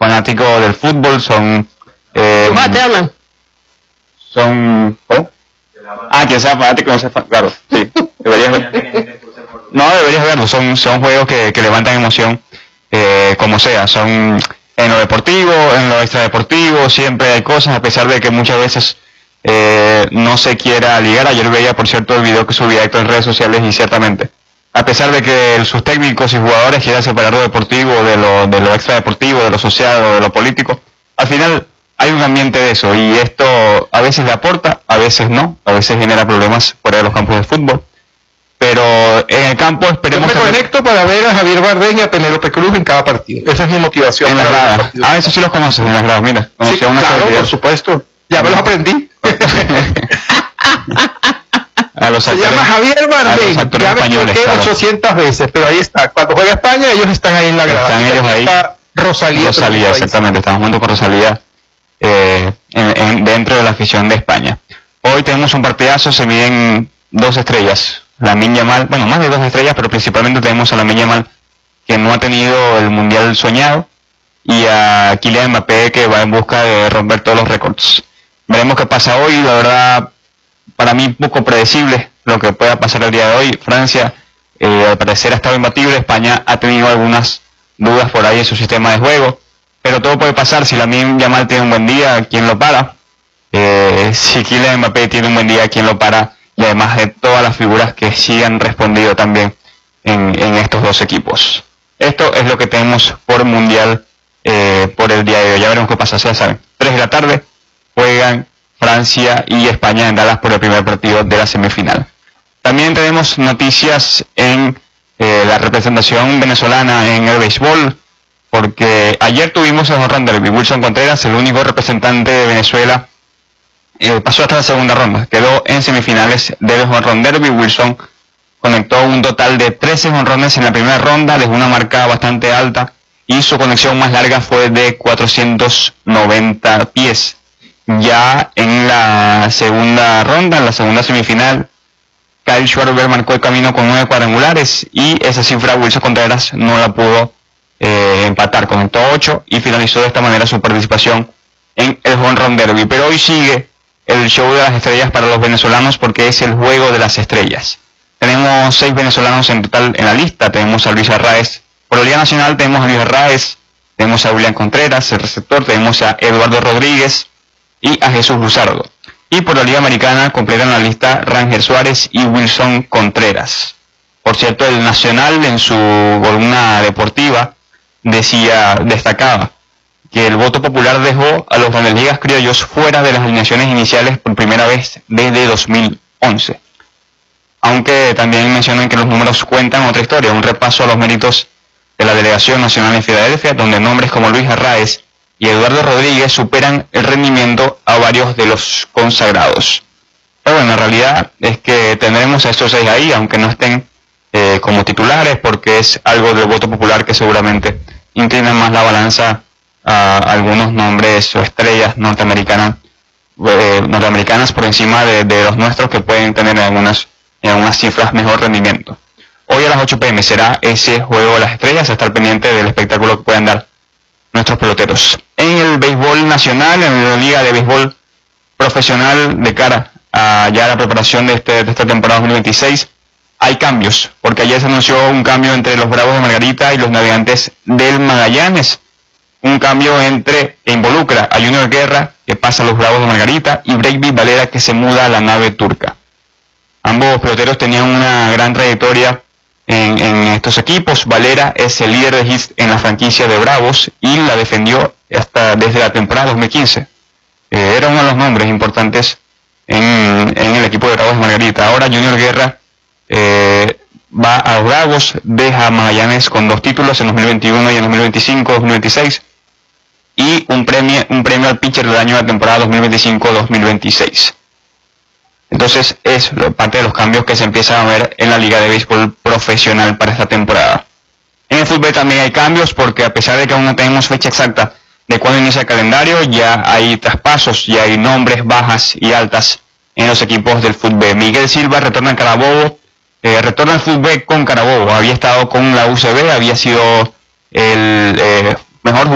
fanáticos del fútbol, son... ¿Cómo te hablan? Son... ¿cómo? Que sea fanático, no sea claro, sí. Deberías verlo, son juegos que levantan emoción, como sea, son en lo deportivo, en lo extradeportivo, siempre hay cosas, a pesar de que muchas veces no se quiera ligar. Ayer veía, por cierto, el video que subía Héctor en redes sociales, y ciertamente, a pesar de que sus técnicos y jugadores quieran separar lo deportivo de lo extradeportivo, de lo social o de lo político, al final hay un ambiente de eso, y esto a veces le aporta, a veces no, a veces genera problemas fuera de los campos de fútbol, pero en el campo esperemos... Yo me conecto para ver a Javier Bardem y a Penélope Cruz en cada partido. Esa es mi motivación. En las gradas. Eso sí los conoces, en las gradas, mira. Sí, claro, por supuesto. Ya me los aprendí. Se llama Javier Bardem. Ya me equivoqué 800 veces, pero ahí está. Cuando juega España, ellos están ahí en la grada. Están ellos ahí. Está Rosalía, exactamente. Estamos jugando con Rosalía dentro de la afición de España. Hoy tenemos un partidazo, se miden 2 estrellas. Lamine Yamal, bueno, más de 2 estrellas, pero principalmente tenemos a Lamine Yamal, que no ha tenido el mundial soñado, y a Kylian Mbappé, que va en busca de romper todos los récords. Veremos qué pasa hoy. La verdad, para mí poco predecible lo que pueda pasar el día de hoy. Francia, al parecer, ha estado imbatible. España ha tenido algunas dudas por ahí en su sistema de juego, pero todo puede pasar. Si Lamine Yamal tiene un buen día, ¿quién lo para? Si Kylian Mbappé tiene un buen día, ¿quién lo para? Y además de todas las figuras que sí han respondido también en estos dos equipos. Esto es lo que tenemos por mundial por el día de hoy. Ya veremos qué pasa. Ya saben, 3 de la tarde juegan Francia y España en Dallas por el primer partido de la semifinal. También tenemos noticias en la representación venezolana en el béisbol, porque ayer tuvimos el home run derby. Wilson Contreras, el único representante de Venezuela, pasó hasta la segunda ronda, quedó en semifinales del home run derby. Wilson conectó un total de 13 jonrones en la primera ronda, dejó una marca bastante alta, y su conexión más larga fue de 490 pies. Ya en la segunda ronda, en la segunda semifinal, Kyle Schwarber marcó el camino con 9 cuadrangulares, y esa cifra Wilson Contreras no la pudo empatar, conectó 8 y finalizó de esta manera su participación en el home run derby. Pero hoy sigue el show de las estrellas para los venezolanos, porque es el juego de las estrellas. Tenemos 6 venezolanos en total en la lista. Tenemos a Luis Arraez por la Liga Nacional, tenemos a Luis Arraez, tenemos a William Contreras, el receptor, tenemos a Eduardo Rodríguez y a Jesús Luzardo. Y por la Liga Americana completan la lista Ranger Suárez y Wilson Contreras. Por cierto, el Nacional en su columna deportiva destacaba que el voto popular dejó a los Grandes Ligas criollos fuera de las alineaciones iniciales por primera vez desde 2011. Aunque también mencionan que los números cuentan otra historia, un repaso a los méritos de la Delegación Nacional en Filadelfia, donde nombres como Luis Arraez y Eduardo Rodríguez superan el rendimiento a varios de los consagrados. Pero bueno, la realidad es que tendremos a estos 6 ahí, aunque no estén como titulares, porque es algo del voto popular que seguramente inclina más la balanza a algunos nombres o estrellas norteamericanas por encima de los nuestros, que pueden tener en algunas cifras mejor rendimiento. Hoy a las 8 p.m. será ese juego de las estrellas, a estar pendiente del espectáculo que puedan dar nuestros peloteros. En el béisbol nacional, en la Liga de Béisbol Profesional, de cara a ya la preparación de esta temporada 2026, hay cambios, porque ayer se anunció un cambio entre los Bravos de Margarita y los Navegantes del Magallanes. Un cambio que involucra a Junior Guerra, que pasa a los Bravos de Margarita, y Breivik Valera, que se muda a la nave turca. Ambos peloteros tenían una gran trayectoria en estos equipos. Valera es el líder de hits en la franquicia de Bravos y la defendió desde la temporada 2015. Era uno de los nombres importantes en el equipo de Bravos de Margarita. Ahora Junior Guerra va a Bravos, deja a Magallanes con 2 títulos en 2021 y en 2025-2026, y un premio al pitcher del año de la temporada 2025-2026. Entonces es parte de los cambios que se empiezan a ver en la Liga de Béisbol Profesional para esta temporada. En el fútbol también hay cambios, porque a pesar de que aún no tenemos fecha exacta de cuándo inicia el calendario, ya hay traspasos, ya hay nombres, bajas y altas en los equipos del fútbol. Miguel Silva retorna a Carabobo, retorna al fútbol con Carabobo. Había estado con la UCB, había sido el mejor